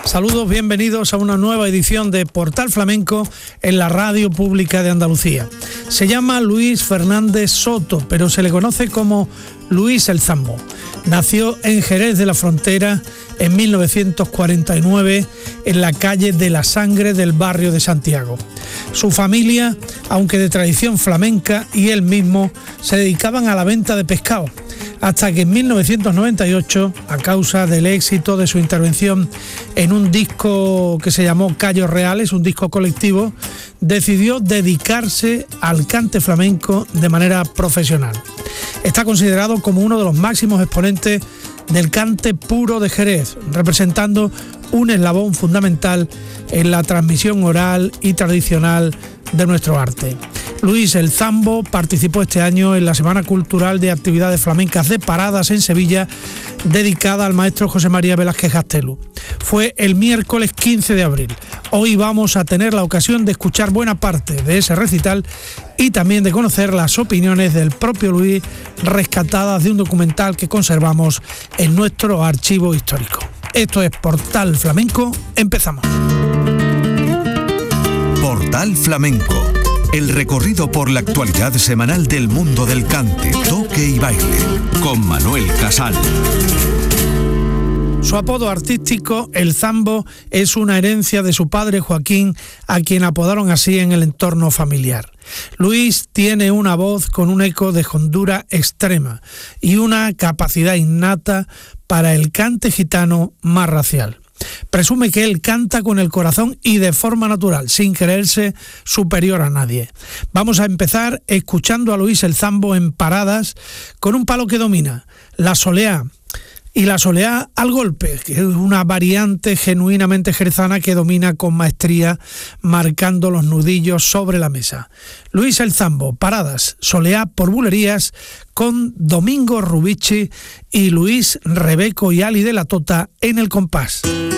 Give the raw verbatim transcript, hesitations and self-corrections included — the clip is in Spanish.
Saludos, bienvenidos a una nueva edición de Portal Flamenco en la Radio Pública de Andalucía. Se llama Luis Fernández Soto, pero se le conoce como Luis el Zambo. Nació en Jerez de la Frontera en mil novecientos cuarenta y nueve en la calle de la Sangre del barrio de Santiago. Su familia, aunque de tradición flamenca, y él mismo se dedicaban a la venta de pescado, hasta que en mil novecientos noventa y ocho, a causa del éxito de su intervención en un disco que se llamó Callos Reales, un disco colectivo, decidió dedicarse al cante flamenco de manera profesional. Está considerado como uno de los máximos exponentes del cante puro de Jerez, representando un eslabón fundamental en la transmisión oral y tradicional de nuestro arte. Luis el Zambo participó este año en la Semana Cultural de Actividades Flamencas de Paradas en Sevilla, dedicada al maestro José María Velázquez Gastelu. Fue el miércoles quince de abril. Hoy vamos a tener la ocasión de escuchar buena parte de ese recital y también de conocer las opiniones del propio Luis, rescatadas de un documental que conservamos en nuestro archivo histórico. Esto es Portal Flamenco, empezamos. Portal Flamenco, el recorrido por la actualidad semanal del mundo del cante, toque y baile, con Manuel Casal. Su apodo artístico, El Zambo, es una herencia de su padre Joaquín, a quien apodaron así en el entorno familiar. Luis tiene una voz con un eco de hondura extrema y una capacidad innata para el cante gitano más racial. Presume que él canta con el corazón y de forma natural, sin creerse superior a nadie. Vamos a empezar escuchando a Luis el Zambo en Paradas con un palo que domina, la soleá. Y la soleá al golpe, que es una variante genuinamente jerezana que domina con maestría, marcando los nudillos sobre la mesa. Luis el Zambo, Paradas, soleá por bulerías, con Domingo Rubici y Luis Rebeco y Ali de la Tota en el compás.